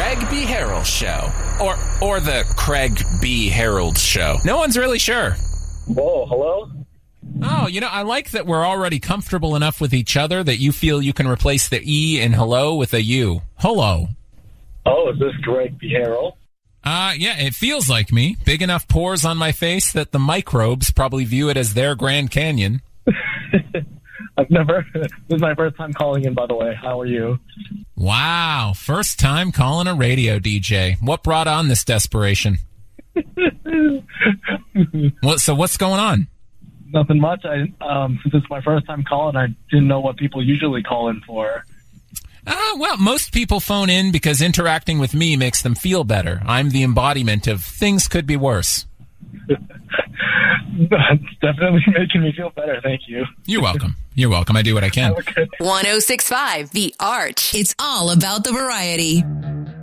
Craig B. Harold Show. Or the Craig B. Harold Show. No one's really sure. Whoa, hello? Oh, I like that we're already comfortable enough with each other that you feel you can replace the E in hello with a U. Hello. Oh, is this Craig B. Harold? Yeah, it feels like me. Big enough pores on my face that the microbes probably view it as their Grand Canyon. This is my first time calling in, by the way. How are you? Wow, first time calling a radio DJ. What brought on this desperation? So what's going on? Nothing much. Since it's my first time calling, I didn't know what people usually call in for. Well, most people phone in because interacting with me makes them feel better. I'm the embodiment of things could be worse. That's definitely making me feel better. Thank you. You're welcome. You're welcome. I do what I can. 106.5 The Arch. It's all about the variety.